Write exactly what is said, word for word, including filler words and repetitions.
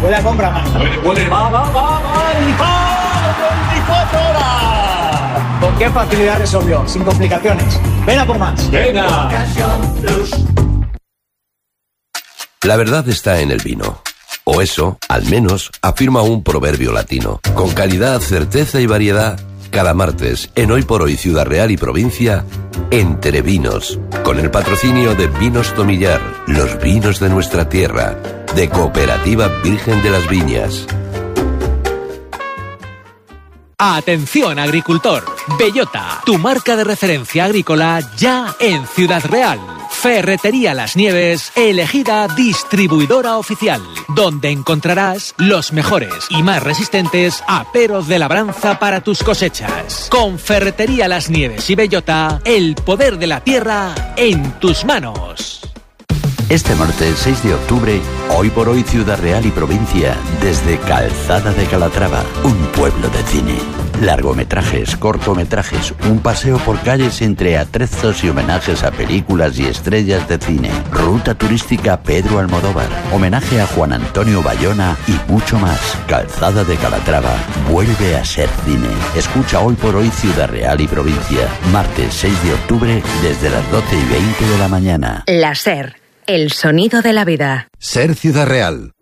Huele a compra más. Huele, huele, va, va, va, va, veinticuatro horas. ¿Con qué facilidad resolvió? Sin complicaciones. Ven a por más. Venga. La verdad está en el vino. O eso, al menos, afirma un proverbio latino. Con calidad, certeza y variedad, cada martes, en Hoy por Hoy Ciudad Real y Provincia, Entre Vinos, con el patrocinio de Vinos Tomillar, los vinos de nuestra tierra, de Cooperativa Virgen de las Viñas. Atención agricultor, Bellota, tu marca de referencia agrícola ya en Ciudad Real. Ferretería Las Nieves, elegida distribuidora oficial, donde encontrarás los mejores y más resistentes aperos de labranza para tus cosechas. Con Ferretería Las Nieves y Bellota, el poder de la tierra en tus manos. Este martes seis de octubre, Hoy por Hoy Ciudad Real y Provincia, desde Calzada de Calatrava, un pueblo de cine. Largometrajes, cortometrajes, un paseo por calles entre atrezos y homenajes a películas y estrellas de cine. Ruta turística Pedro Almodóvar, homenaje a Juan Antonio Bayona y mucho más. Calzada de Calatrava vuelve a ser cine. Escucha Hoy por Hoy Ciudad Real y Provincia, martes seis de octubre desde las doce y veinte de la mañana. La SER, el sonido de la vida. Ser Ciudad Real.